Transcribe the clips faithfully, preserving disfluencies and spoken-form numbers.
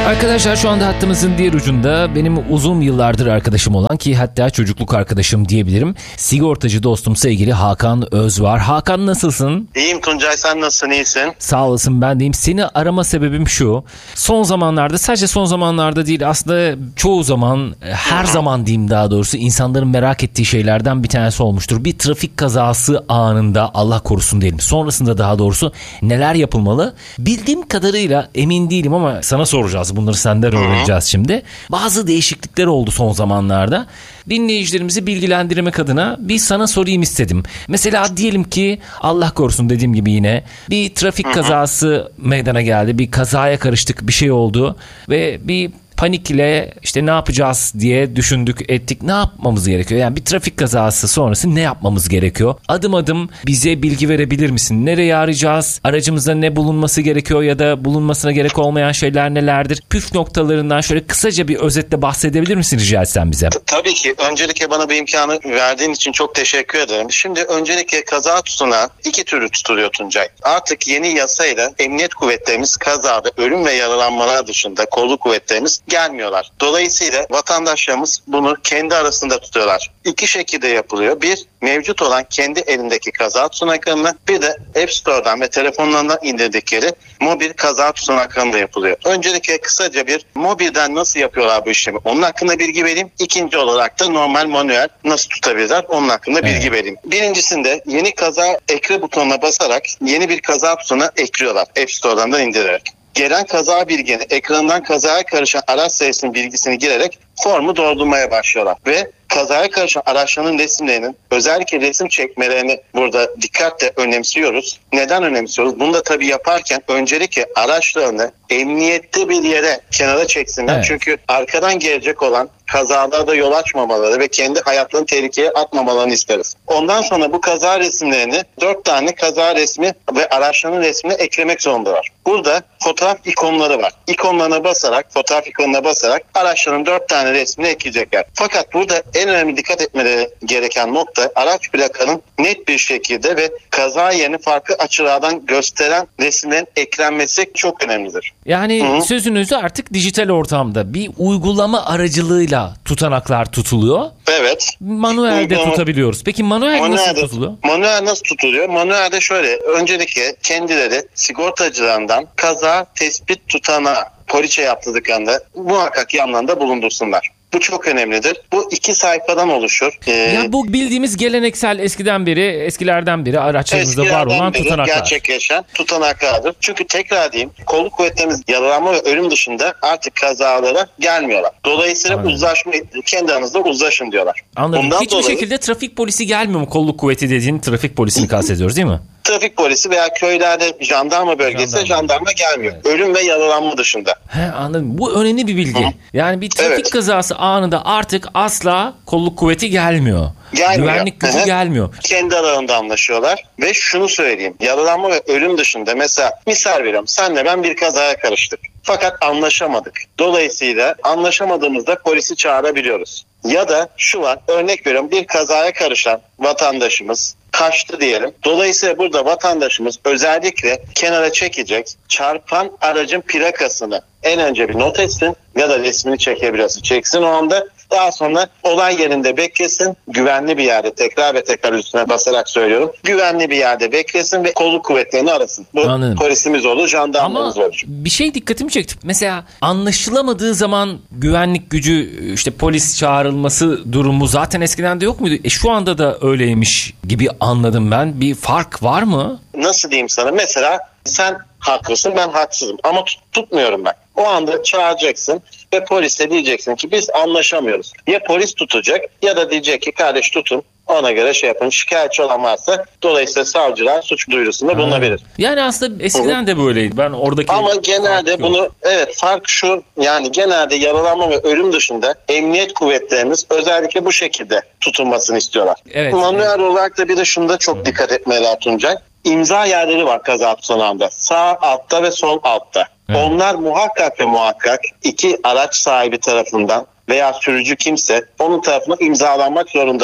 Arkadaşlar şu anda hattımızın diğer ucunda benim uzun yıllardır arkadaşım olan, ki hatta çocukluk arkadaşım diyebilirim, sigortacı dostum sevgili Hakan Öz var. Hakan, nasılsın? İyiyim Tuncay, sen nasılsın, iyisin? Sağ olasın, ben deyim. Seni arama sebebim şu: son zamanlarda, sadece son zamanlarda değil aslında çoğu zaman, her zaman diyeyim daha doğrusu, insanların merak ettiği şeylerden bir tanesi olmuştur. Bir trafik kazası anında, Allah korusun diyelim, sonrasında daha doğrusu neler yapılmalı? Bildiğim kadarıyla, emin değilim ama sana soracağız. Bunları senden öğreneceğiz şimdi. Bazı değişiklikler oldu son zamanlarda. Dinleyicilerimizi bilgilendirmek adına bir sana sorayım istedim. Mesela diyelim ki, Allah korusun dediğim gibi, yine bir trafik kazası meydana geldi. Bir kazaya karıştık, bir şey oldu ve bir panikle işte ne yapacağız diye düşündük ettik. Ne yapmamız gerekiyor? Yani bir trafik kazası sonrası ne yapmamız gerekiyor? Adım adım bize bilgi verebilir misin? Nereye arayacağız? Aracımızda ne bulunması gerekiyor ya da bulunmasına gerek olmayan şeyler nelerdir? Püf noktalarından şöyle kısaca bir özetle bahsedebilir misin rica etsem bize? Tabii ki. Öncelikle bana bu imkanı verdiğin için çok teşekkür ederim. Şimdi öncelikle kaza tutanağı iki türlü tutuluyor Tuncay. Artık yeni yasayla emniyet kuvvetlerimiz kazada ölüm ve yaralanmalar dışında kolluk kuvvetlerimiz gelmiyorlar. Dolayısıyla vatandaşlarımız bunu kendi arasında tutuyorlar. İki şekilde yapılıyor. Bir, mevcut olan kendi elindeki kaza tutanaklarını, bir de App Store'dan ve telefonlarından indirdikleri mobil kaza tutanaklarında yapılıyor. Öncelikle kısaca bir mobilden nasıl yapıyorlar bu işlemi, onun hakkında bilgi vereyim. İkinci olarak da normal manuel nasıl tutabilirler, onun hakkında evet. bilgi vereyim. Birincisinde yeni kaza ekle butonuna basarak yeni bir kaza tutanağı ekliyorlar App Store'dan da indirerek. Gelen kaza bilgini, ekrandan kazaya karışan araç sayısının bilgisini girerek formu doldurmaya başlıyorlar. Ve kazaya karışan araçların resimlerinin, özellikle resim çekmelerini burada dikkatle önemsiyoruz. Neden önemsiyoruz? Bunu da tabii yaparken öncelikle araçlarını emniyette bir yere kenara çeksinler. Evet. Çünkü arkadan gelecek olan kazalarda yol açmamaları ve kendi hayatlarını tehlikeye atmamalarını isteriz. Ondan sonra bu kaza resimlerini dört tane kaza resmi ve araçların resmini eklemek zorundalar. Burada fotoğraf ikonları var. İkonlarına basarak, fotoğraf ikonuna basarak araçların dört tane resmini ekleyecekler. Fakat burada en önemli dikkat etmeleri gereken nokta, araç plakanın net bir şekilde ve kaza yerini farklı açılardan gösteren resimlerin eklenmesi çok önemlidir. Yani Hı-hı. sözünüzü artık dijital ortamda bir uygulama aracılığıyla tutanaklar tutuluyor. Evet. Manuelde Uygulama. tutabiliyoruz. Peki manuel manuelde, nasıl tutuluyor? Manuel nasıl tutuluyor? Manuelde şöyle, öncelikle kendileri sigortacılarından kaza tespit tutanağı poliçe yaptırdıklarında muhakkak yanlarında bulundursunlar. Bu çok önemlidir. Bu iki sayfadan oluşur. Ee, ya bu bildiğimiz geleneksel, eskiden beri, eskilerden beri araçlarımızda var olan tutanaklar. Gerçekleşen tutanaklardır. Çünkü tekrar diyeyim, kolluk kuvvetlerimiz yaralanma ve ölüm dışında artık kazalara gelmiyorlar. Dolayısıyla Anladım. uzlaşma, kendi aranızda uzlaşın diyorlar. Anladım. Bundan Hiçbir dolayı, şekilde trafik polisi gelmiyor mu? Kolluk kuvveti dediğin trafik polisini kastediyoruz değil mi? Trafik polisi veya köylerde jandarma bölgesi jandarma, jandarma gelmiyor. Evet. Ölüm ve yaralanma dışında. He, anladım. Bu önemli bir bilgi. Hı. Yani bir trafik evet. kazası anında artık asla kolluk kuvveti gelmiyor. Gelmiyor. Güvenlik gücü Hı-hı. gelmiyor. Kendi aralarında anlaşıyorlar ve şunu söyleyeyim. Yaralanma ve ölüm dışında, mesela misal veriyorum, senle ben bir kazaya karıştık. Fakat anlaşamadık. Dolayısıyla anlaşamadığımızda polisi çağırabiliyoruz. Ya da şu var, örnek veriyorum, bir kazaya karışan vatandaşımız kaçtı diyelim. Dolayısıyla burada vatandaşımız özellikle kenara çekecek, çarpan aracın plakasını en önce bir not etsin ya da resmini çekebilirsin. Çeksin o anda. Daha sonra olay yerinde beklesin. Güvenli bir yerde, tekrar ve tekrar üstüne basarak söylüyorum, güvenli bir yerde beklesin ve kolluk kuvvetlerini arasın. Bu Anladım. polisimiz olur, jandarmamız olur. Ama bir şey dikkatimi çekti. Mesela anlaşılamadığı zaman güvenlik gücü, işte polis çağrılması durumu zaten eskiden de yok muydu? E şu anda da öyleymiş gibi anladım ben. Bir fark var mı? Nasıl diyeyim sana? Mesela sen haklısın, ben haksızım ama tut, tutmuyorum ben. O anda çağıracaksın ve polise diyeceksin ki biz anlaşamıyoruz. Ya polis tutacak ya da diyecek ki kardeş tutun, ona göre şey yapın. Şikayetçi olan varsa dolayısıyla savcılar suç duyurusunda bulunabilir. Yani aslında eskiden de böyleydi. Ben oradaki Ama genelde bunu, evet, fark şu, yani genelde yaralanma ve ölüm dışında emniyet kuvvetlerimiz özellikle bu şekilde tutulmasını istiyorlar. Evet, Manuel evet. olarak da bir de şunda çok evet. dikkat etmeler Tuncay. İmza yerleri var kaza tutanağında. Sağ altta ve sol altta. Evet. Onlar muhakkak ve muhakkak iki araç sahibi tarafından veya sürücü kimse onun tarafından imzalanmak zorundadır.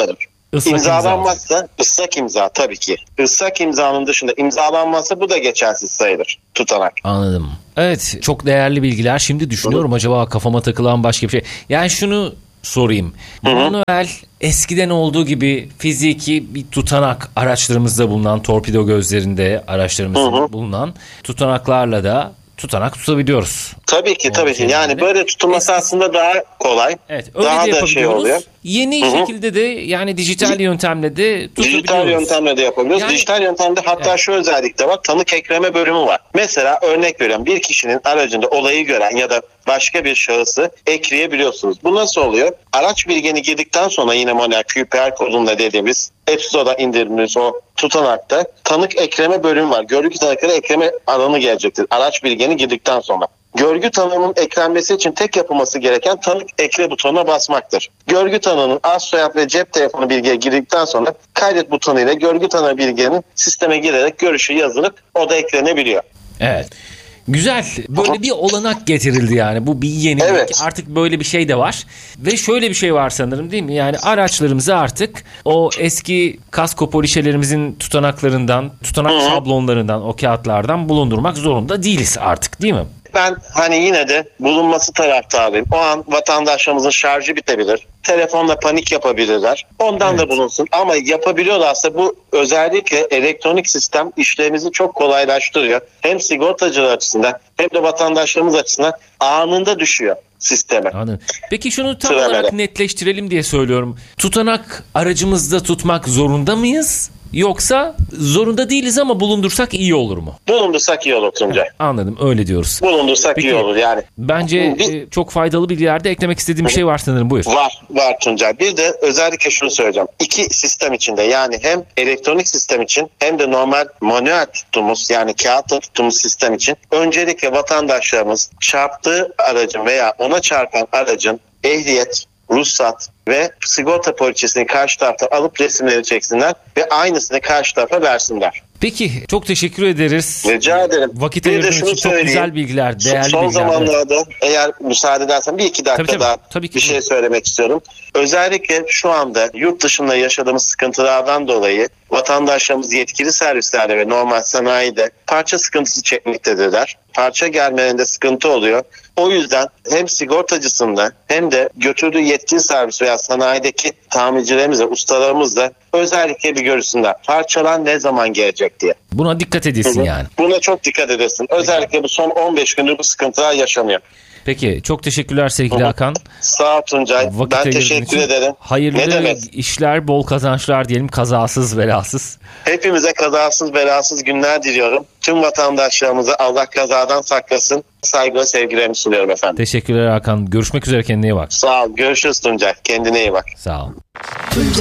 Islak İmzalanmazsa ıslak imza tabii ki. Islak imzanın dışında imzalanmazsa bu da geçersiz sayılır tutanak. Anladım. Evet, çok değerli bilgiler. Şimdi düşünüyorum, acaba kafama takılan başka bir şey. Yani şunu sorayım. Hı hı. Manuel eskiden olduğu gibi fiziki bir tutanak, araçlarımızda bulunan torpido gözlerinde araçlarımızda Hı hı. bulunan tutanaklarla da tutanak tutabiliyoruz. Tabii ki O tabii ki. şeylerle. Yani böyle tutulması Eski- aslında daha kolay. Evet, öyle daha de da şey oluyor. yapabiliyoruz. Yeni Hı hı. şekilde de, yani dijital yöntemle de tutabiliyoruz. Dijital yöntemle de yapabiliyoruz. Yani- Dijital yöntemde hatta Evet. şu özellik de var. Tanık ekleme bölümü var. Mesela örnek veriyorum, bir kişinin aracında olayı gören ya da başka bir şahısı ekleyebiliyorsunuz. Bu nasıl oluyor? Araç bilgini girdikten sonra yine manuel Q P R kodunda dediğimiz App Store'da indirdiğimiz o tutanakta tanık ekleme bölümü var. Görgü tanıkları ekleme alanı gelecektir. Araç bilgini girdikten sonra. Görgü tanığının eklenmesi için tek yapılması gereken tanık ekle butonuna basmaktır. Görgü tanığının ad soyad ve cep telefonu bilgiye girdikten sonra kaydet butonu ile görgü tanığı bilgilerinin sisteme girerek görüşü yazılıp o da eklenebiliyor. Evet. Güzel. Böyle bir olanak getirildi yani. Bu bir yenilik. Evet. Artık böyle bir şey de var. Ve şöyle bir şey var sanırım, değil mi? Yani araçlarımızı artık o eski kasko poliçelerimizin tutanaklarından, tutanak Hı-hı. şablonlarından, o kağıtlardan bulundurmak zorunda değiliz artık, değil mi? Ben hani yine de bulunması taraftarıyım. O an vatandaşlarımızın şarjı bitebilir. Telefonla panik yapabilirler. Ondan Evet. da bulunsun. Ama yapabiliyorlarsa bu özellikle elektronik sistem işlerimizi çok kolaylaştırıyor. Hem sigortacılar açısından hem de vatandaşlarımız açısından anında düşüyor sisteme. Anladım. Peki şunu tam Sıra olarak böyle. netleştirelim diye söylüyorum. Tutanak aracımızda tutmak zorunda mıyız? Yoksa zorunda değiliz ama bulundursak iyi olur mu? Bulundursak iyi olur Tuncay. Anladım, öyle diyoruz. Bulundursak Peki. iyi olur yani. Bence Bir- e, çok faydalı bilgilerde eklemek istediğim bir şey var sanırım. Buyur. Var, var Tuncay. Bir de özellikle şunu söyleyeceğim. İki sistem içinde, yani hem elektronik sistem için hem de normal manuel tuttuğumuz, yani kağıtla tuttuğumuz sistem için öncelikle vatandaşlarımız çarptığı aracın veya ona çarpan aracın ehliyet, ruhsat ve sigorta poliçesini karşı tarafta alıp resimleri çeksinler ve aynısını karşı tarafa versinler. Peki, çok teşekkür ederiz. Rica ederim. Vakit Bir de ayırdığın şunu için çok söyleyeyim. güzel bilgiler, değerli Son bilgiler. Evet. zamanlarda eğer müsaade edersen bir iki dakika Tabii, tabii. daha Tabii ki. bir şey söylemek istiyorum. Özellikle şu anda yurt dışında yaşadığımız sıkıntılardan dolayı vatandaşlarımız yetkili servislerde ve normal sanayide parça sıkıntısı çekmektedirler. Parça gelmelerinde sıkıntı oluyor. O yüzden hem sigortacısında hem de götürdüğü yetkili servis veya sanayideki tamircilerimizle, ustalarımızla özellikle bir görüşsünler. Parçalar ne zaman gelecek diye. Buna dikkat edilsin yani. Buna çok dikkat edesin. Özellikle bu son on beş gündür bu sıkıntılar yaşanıyor. Peki, çok teşekkürler sevgili Hakan. Sağ ol Tuncay. Vakit Ben ayırdığın teşekkür için. ederim. Hayırlı Ne demek? işler, bol kazançlar diyelim, kazasız belasız. Hepimize kazasız belasız günler diliyorum. Tüm vatandaşlarımıza Allah kazadan saklasın. Saygı ve sevgilerimi sunuyorum efendim. Teşekkürler Hakan. Görüşmek üzere, kendine iyi bak. Sağ ol. Görüşürüz Tuncay. Kendine iyi bak. Sağ ol.